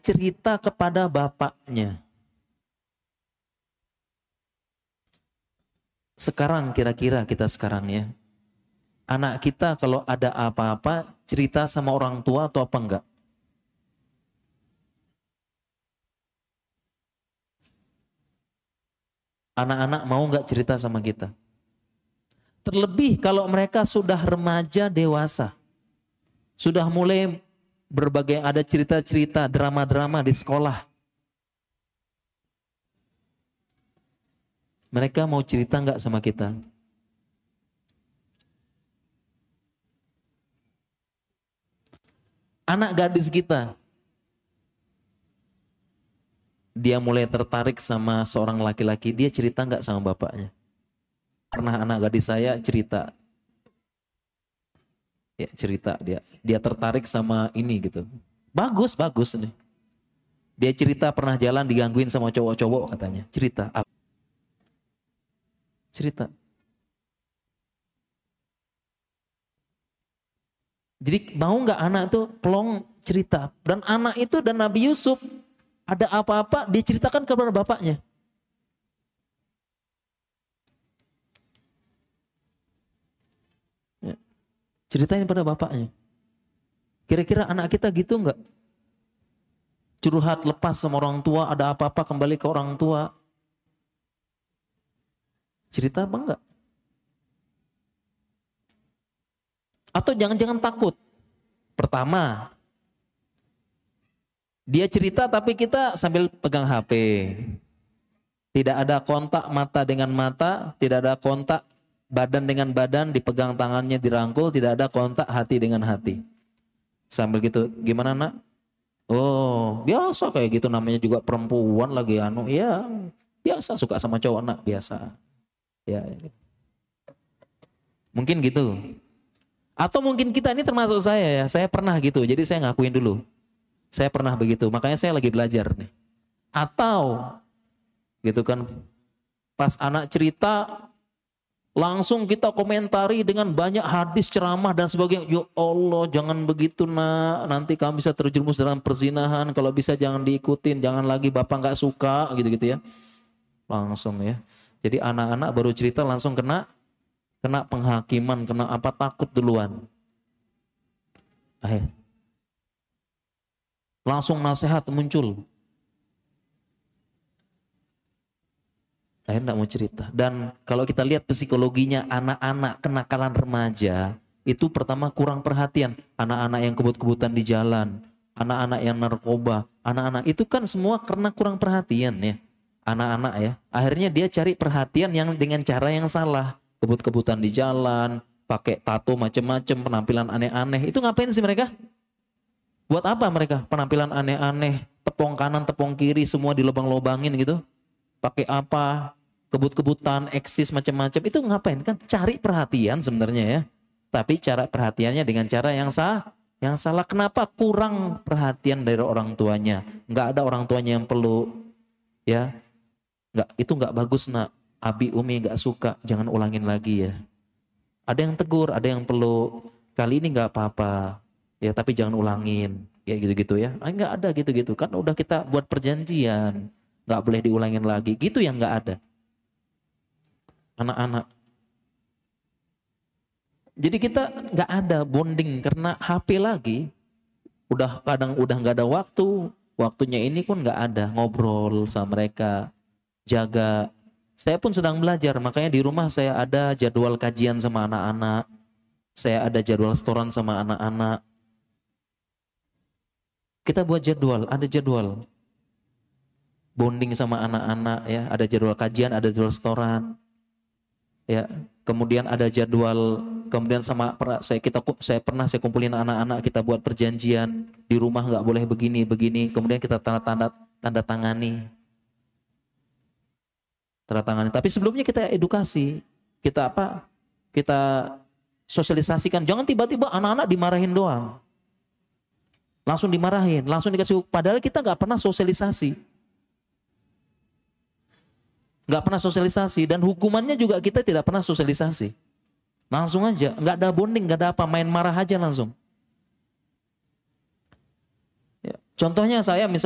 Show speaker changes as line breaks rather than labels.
cerita kepada bapaknya. Sekarang kira-kira kita sekarang ya, anak kita kalau ada apa-apa cerita sama orang tua atau apa enggak? Anak-anak mau enggak cerita sama kita? Terlebih kalau mereka sudah remaja dewasa. Sudah mulai berbagai ada cerita-cerita, drama-drama di sekolah. Mereka mau cerita enggak sama kita? Anak gadis kita, dia mulai tertarik sama seorang laki-laki, dia cerita enggak sama bapaknya? Pernah anak gadis saya cerita, ya cerita dia tertarik sama ini gitu. Bagus nih. Dia cerita pernah jalan digangguin sama cowok-cowok katanya. Cerita. Jadi mau nggak anak tuh pelong cerita. Dan anak itu dan Nabi Yusuf ada apa-apa diceritakan kepada bapaknya. Ya, ceritain pada bapaknya. Kira-kira anak kita gitu nggak? Curhat lepas sama orang tua, ada apa-apa kembali ke orang tua. Cerita apa enggak? Atau jangan-jangan takut. Pertama, dia cerita tapi kita sambil pegang HP. Tidak ada kontak mata dengan mata, tidak ada kontak badan dengan badan, dipegang tangannya dirangkul, tidak ada kontak hati dengan hati. Sambil gitu, gimana nak? Oh, biasa kayak gitu, namanya juga perempuan lagi ya biasa suka sama cowok nak, biasa. Ya. Mungkin gitu. Atau mungkin kita ini termasuk saya ya, saya pernah gitu, jadi saya ngakuin dulu. Saya pernah begitu, makanya saya lagi belajar nih. Atau gitu kan, pas anak cerita langsung kita komentari dengan banyak hadis ceramah dan sebagainya. Ya Allah, jangan begitu nak, nanti kamu bisa terjerumus dalam perzinahan, kalau bisa jangan diikutin, jangan lagi bapak nggak suka gitu-gitu ya. Langsung ya. Jadi anak-anak baru cerita langsung kena penghakiman, kena apa, takut duluan. Langsung nasihat muncul. Enggak mau cerita. Dan kalau kita lihat psikologinya anak-anak kenakalan remaja, itu pertama kurang perhatian. Anak-anak yang kebut-kebutan di jalan, anak-anak yang narkoba, anak-anak itu kan semua karena kurang perhatian ya. Anak-anak ya, akhirnya dia cari perhatian yang dengan cara yang salah. Kebut-kebutan di jalan, pakai tato macam-macam, penampilan aneh-aneh. Itu ngapain sih mereka? Buat apa mereka? Penampilan aneh-aneh, tepung kanan, tepung kiri, semua dilobang-lobangin gitu. Pakai apa? Kebut-kebutan, eksis macam-macam. Itu ngapain? Kan cari perhatian sebenarnya ya. Tapi cara perhatiannya dengan cara yang salah. Kenapa? Kurang perhatian dari orang tuanya. Nggak ada orang tuanya yang peluk. Ya. Itu nggak bagus nak. Abi Umi nggak suka, jangan ulangin lagi ya. Ada yang tegur, ada yang peluk. Kali ini nggak apa-apa, ya tapi jangan ulangin, ya gitu-gitu ya. Nggak ada gitu-gitu, kan udah kita buat perjanjian, nggak boleh diulangin lagi. Gitu yang nggak ada. Anak-anak. Jadi kita nggak ada bonding karena HP lagi. Udah kadang udah nggak ada waktu, waktunya ini pun nggak ada ngobrol sama mereka, jaga. Saya pun sedang belajar, makanya di rumah saya ada jadwal kajian sama anak-anak. Saya ada jadwal setoran sama anak-anak. Kita buat jadwal, ada jadwal. Bonding sama anak-anak ya, ada jadwal kajian, ada jadwal setoran. Ya, kemudian ada jadwal, kemudian saya pernah kumpulin anak-anak, kita buat perjanjian di rumah nggak boleh begini, kemudian kita tanda tangani. Tapi sebelumnya kita edukasi, kita sosialisasikan. Jangan tiba-tiba anak-anak dimarahin doang, langsung dimarahin, langsung dikasih. Padahal kita nggak pernah sosialisasi, dan hukumannya juga kita tidak pernah sosialisasi. Langsung aja, nggak ada bonding, nggak ada apa, main marah aja langsung. Ya, contohnya saya misalnya.